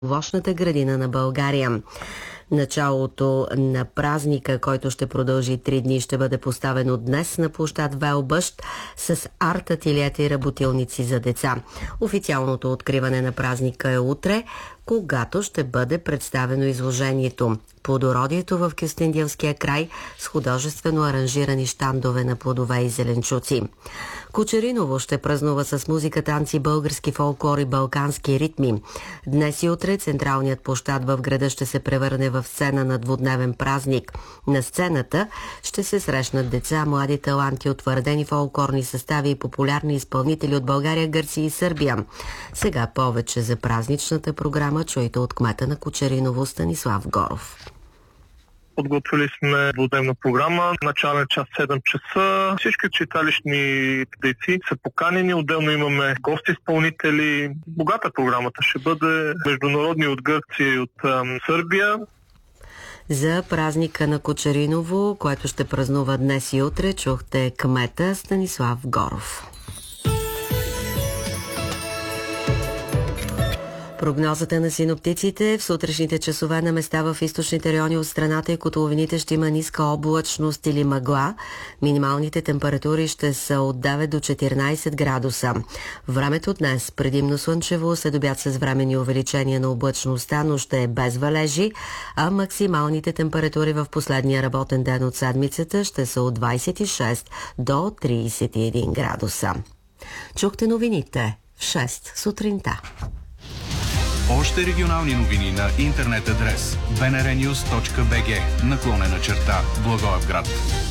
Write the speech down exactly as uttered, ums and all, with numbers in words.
овощната градина на България. Началото на празника, който ще продължи три дни, ще бъде поставено днес на площад Велбъщ с арт-ателиета и работилници за деца. Официалното откриване на празника е утре, когато ще бъде представено изложението "Плодородието в Кюстендилския край" с художествено аранжирани щандове на плодове и зеленчуци. Кочериново ще празнува с музика, танци, български фолклор и балкански ритми. Днес и утре централният площад в града ще се превърне в сцена на двудневен празник. На сцената ще се срещнат деца, млади таланти, утвърдени фолклорни състави и популярни изпълнители от България, Гърция и Сърбия. Сега повече за празничната програма чуйте от кмета на Кочериново Станислав Горов. Подготвили сме двудневна програма. Начален час седем часа. Всички читалищни дейци са поканени. Отделно имаме гости изпълнители. Богата програмата ще бъде международни от Гърция и от ам, Сърбия. За празника на Кочериново, който ще празнува днес и утре, чухте кмета Станислав Горов. Прогнозата на синоптиците: в сутрешните часове на места в източните райони от страната и котловините ще има ниска облачност или мъгла. Минималните температури ще са от девет до четиринайсет градуса. Времето днес предимно слънчево, след обяд с временни увеличения на облачността, но ще е без валежи, а максималните температури в последния работен ден от седмицата ще са от двайсет и шест до трийсет и един градуса. Чухте новините в шест сутринта. Още регионални новини на интернет адрес би ен ар нюз точка би джи наклонена черта Благоевград.